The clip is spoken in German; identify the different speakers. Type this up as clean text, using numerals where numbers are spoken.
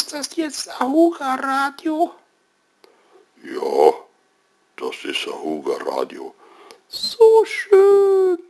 Speaker 1: Ist das jetzt Ahuga Radio?
Speaker 2: Ja, das ist Ahuga Radio.
Speaker 1: So schön.